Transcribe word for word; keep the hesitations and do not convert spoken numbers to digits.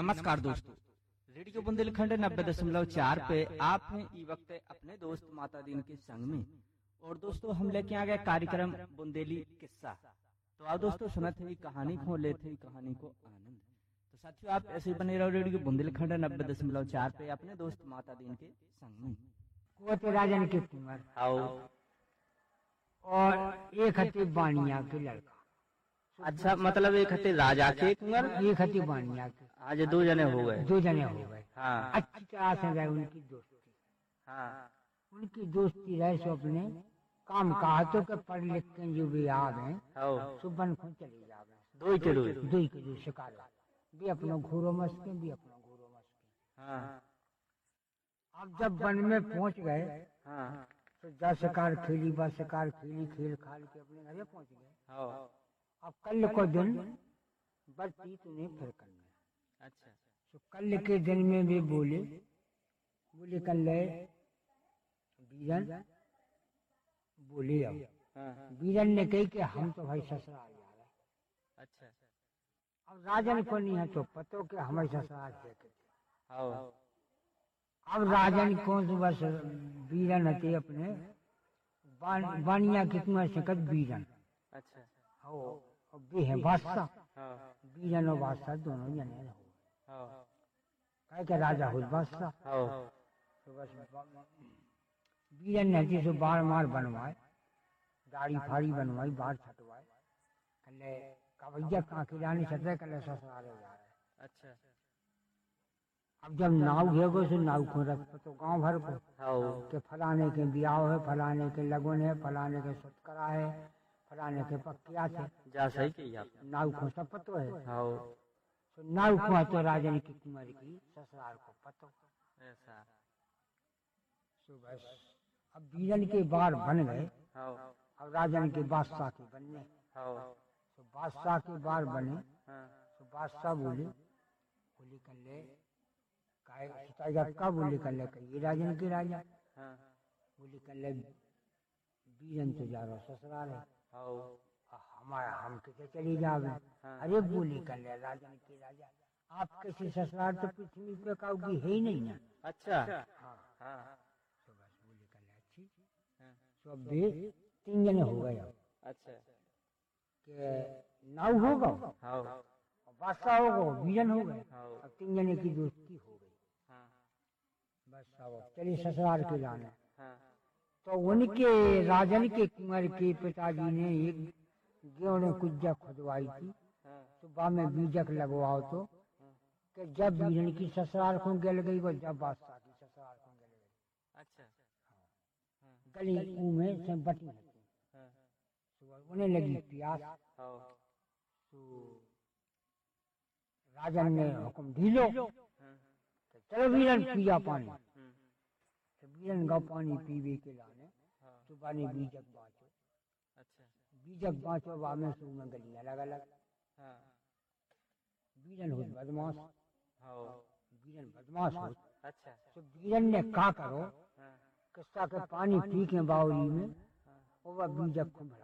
नमस्कार दोस्तों, रेडियो बुंदेलखंड नब्बे दशमलव चार पे आप हैं ई वक्त अपने दोस्त माता दीन के संग में। और दोस्तों हम लेके आ गए कार्यक्रम बुंदेली किस्सा। तो आओ दोस्तों सुनते हुई कहानी को लेते हुई कहानी को आनंद। तो साथियों आप ऐसे ही बने रहो रेडियो बुंदेलखंड नब्बे दशमलव चार पे अपने दोस्त माता दीन के संग में। वो तो राजन की कुंवर आओ। और एक हती बानिया के लड़का। अच्छा, मतलब एक हते राजा के कुंवर, एक हती बानिया के। आज दो जने हो गए। दो जने हो गए। हाँ अच्छी तरह से रहे उनकी दोस्ती। हाँ उनकी दोस्ती रहे सो अपने काम काहतों के पढ़ लिख के जो भी याद है आओ। सुबह को चले जावे। दो ही के दो दो ही के दो शिकार भी अपना घोरो मस्के भी अपना घोरो मस्के। हाँ अब जब वन में पहुंच गए हाँ तो जा शिकार खेली बा शिकार खेली खेल खाल के अपने घरे पहुंच गए। आओ। अब कल को दिन बरती तुम्हें फिर करना। अच्छा तो कल के दिन में भी बोले बोले कल बीरन बोले अब हाँ बीरन ने कही कि हम तो भाई ससुराल जा रहे। अच्छा अब राजन को नहीं है तो पतो कि हमारे ससुराल से आओ। अब राजन को तो बस बीरन हते अपने बान, बानिया कितना सकत बीरन अच्छा हो भी है बादशाह। हाँ बीरन और बादशाह दोनों जने हो आओ। कहे के राजा हो बादशाह। आओ। तो बस बीरन ने तो बार मार बनवाए दाढ़ी फाड़ी बनवाई बार छटवाए कले कवैया कहाँ की रानी छटे कले ससुराल जा रहे। अच्छा अब जब नाव घेगो से नाव को रख तो गांव भर को आओ। के फलाने के ब्याह है फलाने के लगन है फलाने के सत्करा है फलाने के पक्किया थे जा सही कही आप। नाव को सब पतो है। आओ। तो नाव को तो राजन की कुंवर की ससुराल को पतो ऐसा तो बस अब बीरन के बार बन गए। आओ। अब राजन के बादशाह के बनने आओ। तो बादशाह के बार बने हाँ तो बादशाह बोले बोले कर ले काय सिताजा का बोले कर ले ये राजन के राजा हाँ बोले कर ले बीरन तो जा रहा ससुराल है आओ। हमारा हम कैसे चली जावे। हाँ। अरे बोले कर ले राजन के राजा आप कैसे ससुराल तो पृथ्वी पे काउगी है ही नहीं ना। अच्छा हाँ हाँ तो बस बोले कर ले अच्छी हाँ। तो अब भी तीन जने हो गए अब अच्छा के नाव होगा आओ। बादशाह होगा बीरन हो गए। आओ। अब तीन जने की दोस्ती हो गई। हाँ बस अब चलिए ससुराल के लाने। हाँ तो उनके राजन के कुंवर के पिताजी ने एक गेहूं कुज्जा खुदवाई थी हाँ तो बा में बीजक लगवाओ तो कि जब बीरन की ससुराल को गल गई वो जब बादशाह की ससुराल को गल गई। अच्छा गली ऊ में से बटी होती हाँ तो उन्हें लगी प्यास आओ। तो राजन ने हुक्म ढीलो हाँ कि चलो बीरन पिया पानी। हम्म, तो बीरन का पानी पीवे के लाने हाँ तो बाने बीजक बाँचो अच्छा बीजक बाँचो बा में सू में गली अलग अलग। हाँ बीरन हो बदमाश आओ। बीरन बदमाश हो अच्छा तो बीरन ने का करो हाँ किस्सा के पानी पी के बावली में वो बीजक को भरा